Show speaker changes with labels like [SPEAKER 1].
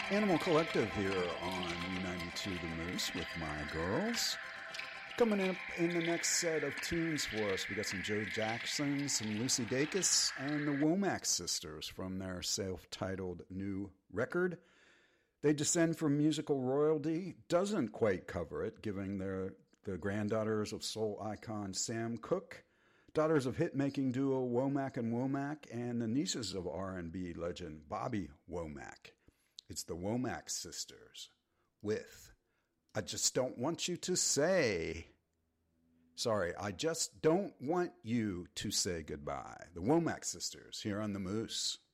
[SPEAKER 1] Animal Collective here on U92 The Moose with my girls. Coming up in the next set of tunes for us, we got some Joe Jackson, some Lucy Dacus, and the Womack Sisters from their self-titled new record. They descend from musical royalty, doesn't quite cover it, giving the granddaughters of soul icon Sam Cooke, daughters of hit-making duo Womack and Womack, and the nieces of R&B legend Bobby Womack. It's the Womack Sisters with I Just Don't Want You to Say. Sorry, I just don't want you to say goodbye. The Womack Sisters here on The Moose.